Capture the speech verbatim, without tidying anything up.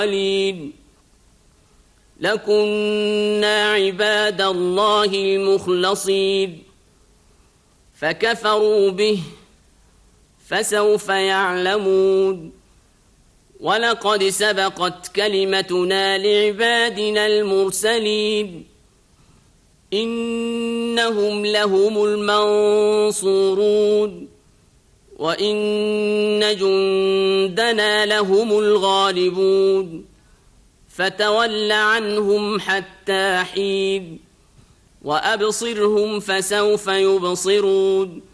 قليل لكنا عباد الله المخلصين فكفروا به فسوف يعلمون ولقد سبقت كلمتنا لعبادنا المرسلين إنهم لهم المنصورون وإن جندنا لهم الغالبون فتول عنهم حتى حين وأبصرهم فسوف يبصرون